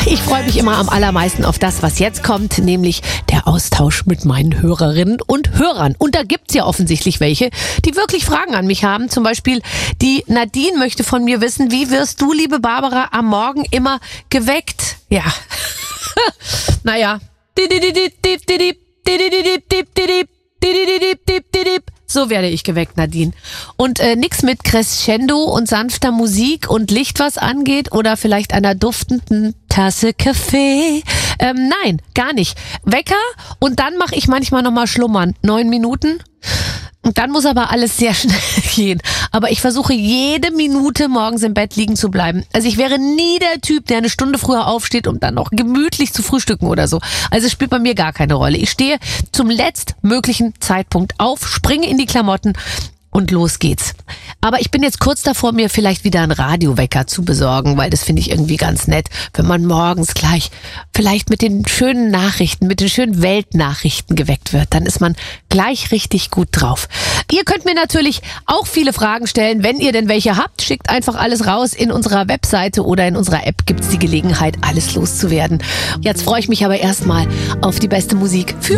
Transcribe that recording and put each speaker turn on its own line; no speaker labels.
Ich freue mich immer am allermeisten auf das, was jetzt kommt, nämlich der Austausch mit meinen Hörerinnen und Hörern. Und da gibt's ja offensichtlich welche, die wirklich Fragen an mich haben. Zum Beispiel die Nadine möchte von mir wissen, wie wirst du, liebe Barbara, am Morgen immer geweckt? Ja, naja. So werde ich geweckt, Nadine. Und nix mit Crescendo und sanfter Musik und Licht, was angeht, oder vielleicht einer duftenden Tasse Kaffee. Nein, gar nicht. Wecker und dann mache ich manchmal nochmal schlummern. 9 Minuten. Und dann muss aber alles sehr schnell gehen. Aber ich versuche jede Minute morgens im Bett liegen zu bleiben. Also ich wäre nie der Typ, der eine Stunde früher aufsteht, um dann noch gemütlich zu frühstücken oder so. Also es spielt bei mir gar keine Rolle. Ich stehe zum letztmöglichen Zeitpunkt auf, springe in die Klamotten und los geht's. Aber ich bin jetzt kurz davor, mir vielleicht wieder einen Radiowecker zu besorgen, weil das finde ich irgendwie ganz nett, wenn man morgens gleich vielleicht mit den schönen Nachrichten, mit den schönen Weltnachrichten geweckt wird. Dann ist man gleich richtig gut drauf. Ihr könnt mir natürlich auch viele Fragen stellen. Wenn ihr denn welche habt, schickt einfach alles raus. In unserer Webseite oder in unserer App gibt's die Gelegenheit, alles loszuwerden. Jetzt freue ich mich aber erstmal auf die beste Musik für